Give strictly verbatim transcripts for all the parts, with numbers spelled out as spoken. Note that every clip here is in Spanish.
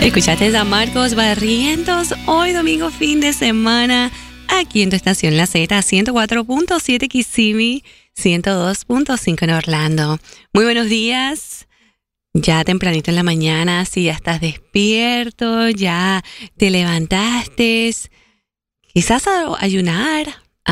Escuchaste a Marcos Barrientos hoy domingo fin de semana aquí en tu estación La Z, ciento cuatro punto siete Kissimmee, ciento dos punto cinco en Orlando. Muy buenos días, ya tempranito en la mañana, si ya estás despierto, ya te levantaste, quizás a ayunar,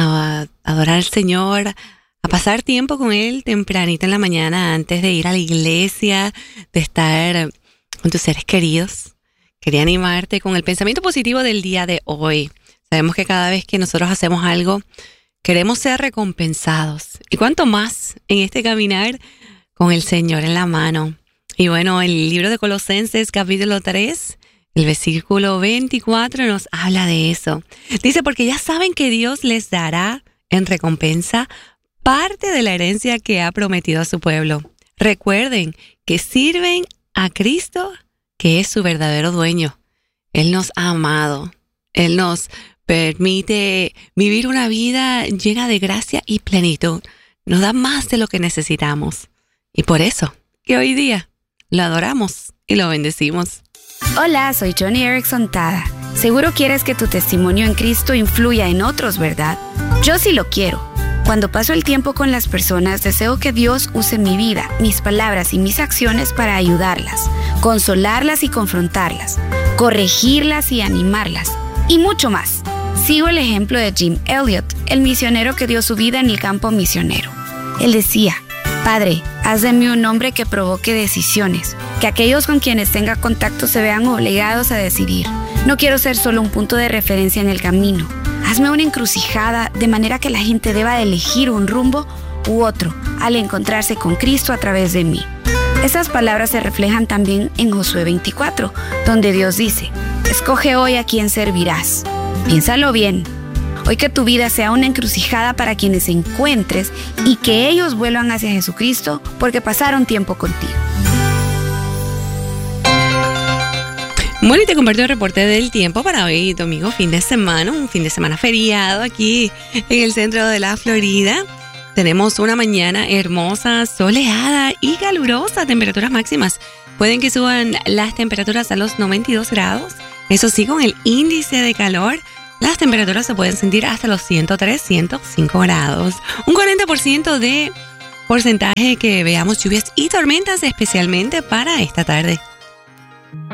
a adorar al Señor, a pasar tiempo con Él tempranito en la mañana antes de ir a la iglesia, de estar con tus seres queridos. Quería animarte con el pensamiento positivo del día de hoy. Sabemos que cada vez que nosotros hacemos algo, queremos ser recompensados. Y cuánto más en este caminar con el Señor en la mano. Y bueno, el libro de Colosenses, capítulo tres, el versículo veinticuatro nos habla de eso. Dice, porque ya saben que Dios les dará en recompensa parte de la herencia que ha prometido a su pueblo. Recuerden que sirven a Cristo, que es su verdadero dueño. Él nos ha amado. Él nos permite vivir una vida llena de gracia y plenitud. Nos da más de lo que necesitamos. Y por eso, que hoy día lo adoramos y lo bendecimos. Hola, soy Johnny Erickson Tada. Seguro quieres que tu testimonio en Cristo influya en otros, ¿verdad? Yo sí lo quiero. Cuando paso el tiempo con las personas, deseo que Dios use mi vida, mis palabras y mis acciones para ayudarlas, consolarlas y confrontarlas, corregirlas y animarlas, y mucho más. Sigo el ejemplo de Jim Elliot, el misionero que dio su vida en el campo misionero. Él decía, Padre, haz de mí un hombre que provoque decisiones, que aquellos con quienes tenga contacto se vean obligados a decidir. No quiero ser solo un punto de referencia en el camino. Hazme una encrucijada de manera que la gente deba elegir un rumbo u otro al encontrarse con Cristo a través de mí. Estas palabras se reflejan también en Josué veinticuatro, donde Dios dice, escoge hoy a quién servirás. Piénsalo bien. Hoy que tu vida sea una encrucijada para quienes encuentres y que ellos vuelvan hacia Jesucristo porque pasaron tiempo contigo. Bueno, y te comparto el reporte del tiempo para hoy, domingo, fin de semana, un fin de semana feriado aquí en el centro de la Florida. Tenemos una mañana hermosa, soleada y calurosa, temperaturas máximas. Pueden que suban las temperaturas a los noventa y dos grados. Eso sí, con el índice de calor, las temperaturas se pueden sentir hasta los ciento tres, ciento cinco grados. Un cuarenta por ciento de porcentaje que veamos lluvias y tormentas, especialmente para esta tarde.